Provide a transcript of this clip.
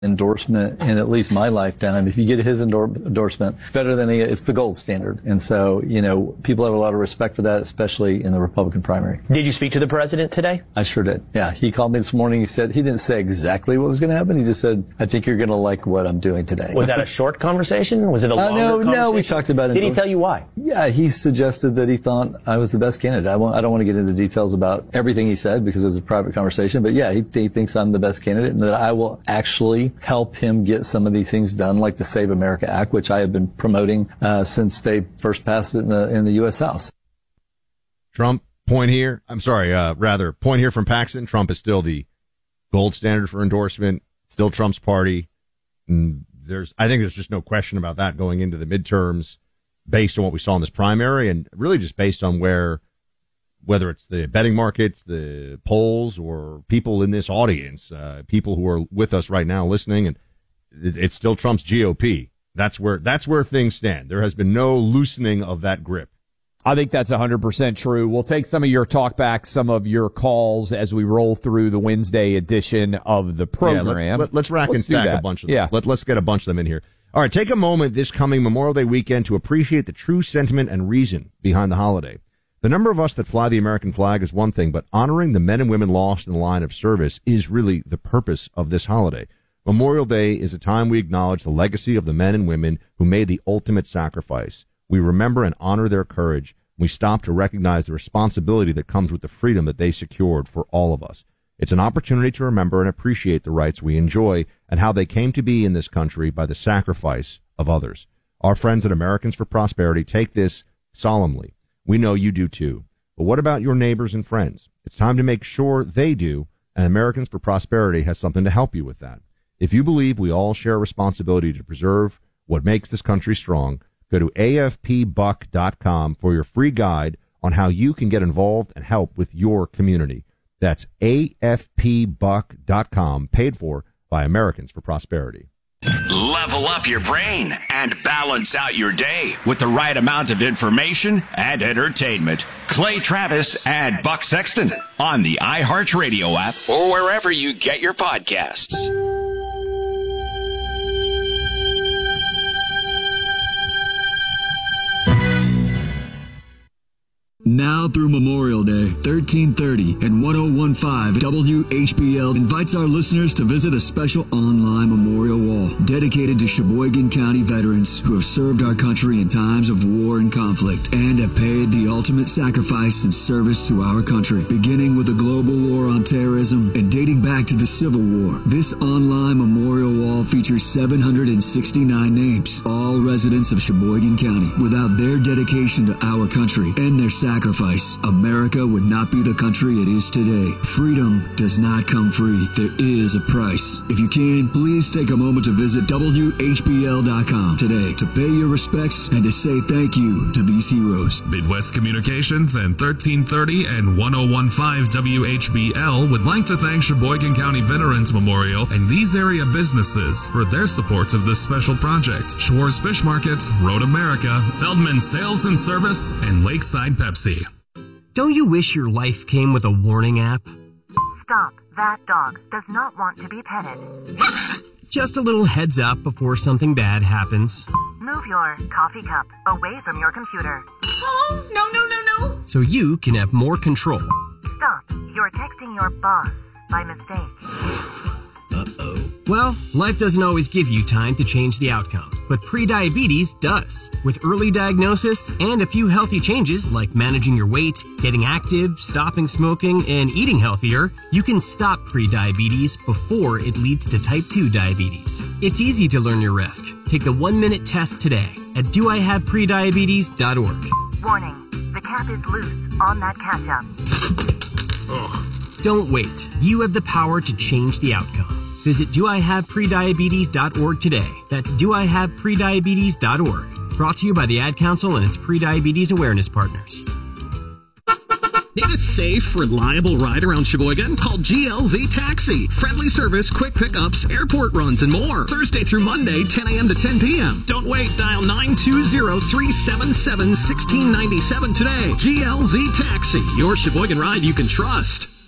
endorsement in at least my lifetime. If you get his endorsement, better than it's the gold standard. And so, people have a lot of respect for that, especially in the Republican primary. Did you speak to the president today? I sure did. Yeah. He called me this morning. He said he didn't say exactly what was going to happen. He just said, I think you're going to like what I'm doing today. Was that a short conversation? Was it a longer conversation? No, we talked about it. Did he tell you why? Yeah, he suggested that he thought I was the best candidate. I don't want to get into details about everything he said because it's a private conversation. But yeah, he thinks I'm the best candidate and that I will actually help him get some of these things done, like the Save America Act, which I have been promoting since they first passed it in the U.S. House. Trump, point here from Paxton. Trump is still the gold standard for endorsement, still Trump's party. And I think there's just no question about that going into the midterms based on what we saw in this primary and really just based on whether it's the betting markets, the polls, or people in this audience, people who are with us right now listening, and it's still Trump's GOP. That's where things stand. There has been no loosening of that grip. I think that's 100% true. We'll take some of your talkbacks, some of your calls as we roll through the Wednesday edition of the program. Yeah, let's rack and stack a bunch of them. Yeah. Let's get a bunch of them in here. All right, take a moment this coming Memorial Day weekend to appreciate the true sentiment and reason behind the holiday. The number of us that fly the American flag is one thing, but honoring the men and women lost in the line of service is really the purpose of this holiday. Memorial Day is a time we acknowledge the legacy of the men and women who made the ultimate sacrifice. We remember and honor their courage. We stop to recognize the responsibility that comes with the freedom that they secured for all of us. It's an opportunity to remember and appreciate the rights we enjoy and how they came to be in this country by the sacrifice of others. Our friends at Americans for Prosperity take this solemnly. We know you do too. But what about your neighbors and friends? It's time to make sure they do, and Americans for Prosperity has something to help you with that. If you believe we all share a responsibility to preserve what makes this country strong, go to afpbuck.com for your free guide on how you can get involved and help with your community. That's afpbuck.com, paid for by Americans for Prosperity. Level up your brain and balance out your day with the right amount of information and entertainment. Clay Travis and Buck Sexton on the iHeartRadio app or wherever you get your podcasts. Now through Memorial Day, 1330 and 1015 WHBL invites our listeners to visit a special online memorial wall dedicated to Sheboygan County veterans who have served our country in times of war and conflict and have paid the ultimate sacrifice in service to our country. Beginning with the global war on terrorism and dating back to the Civil War, this online memorial wall features 769 names, all residents of Sheboygan County. Without their dedication to our country and their sacrifice, America would not be the country it is today. Freedom does not come free. There is a price. If you can, please take a moment to visit WHBL.com today to pay your respects and to say thank you to these heroes. Midwest Communications and 1330 and 1015 WHBL would like to thank Sheboygan County Veterans Memorial and these area businesses for their support of this special project. Schwartz Fish Market, Road America, Feldman Sales and Service, and Lakeside Pepsi. Don't you wish your life came with a warning app? Stop. That dog does not want to be petted. Just a little heads up before something bad happens. Move your coffee cup away from your computer. Oh, no. So you can have more control. Stop. You're texting your boss by mistake. Uh-oh. Well, life doesn't always give you time to change the outcome, but prediabetes does. With early diagnosis and a few healthy changes like managing your weight, getting active, stopping smoking, and eating healthier, you can stop prediabetes before it leads to type 2 diabetes. It's easy to learn your risk. Take the 1-minute test today at doihaveprediabetes.org. Warning, the cap is loose on that ketchup. Ugh. Don't wait. You have the power to change the outcome. Visit doihaveprediabetes.org today. That's doihaveprediabetes.org. Brought to you by the Ad Council and its prediabetes awareness partners. Need a safe, reliable ride around Sheboygan? Call GLZ Taxi. Friendly service, quick pickups, airport runs, and more. Thursday through Monday, 10 a.m. to 10 p.m. Don't wait. Dial 920-377-1697 today. GLZ Taxi, your Sheboygan ride you can trust.